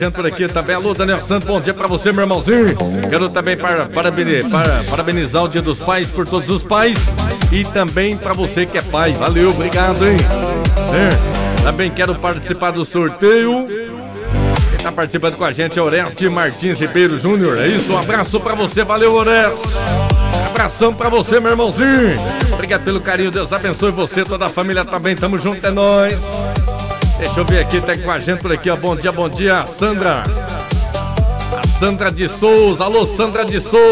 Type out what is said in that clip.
Por aqui também, alô Daniel Santos, bom dia pra você, meu irmãozinho. Quero também parabenizar o Dia dos Pais por todos os pais e também pra você que é pai. Valeu, obrigado, hein? Também quero participar do sorteio. Quem tá participando com a gente é Oreste Martins Ribeiro Júnior. É isso, um abraço pra você, valeu, Oreste. Abração pra você, meu irmãozinho. Obrigado pelo carinho, Deus abençoe você, toda a família também, tamo junto, é nóis. Deixa eu ver aqui, tá com a gente por aqui, ó. Bom dia, Sandra. A Sandra de Souza. Alô, Sandra de Souza.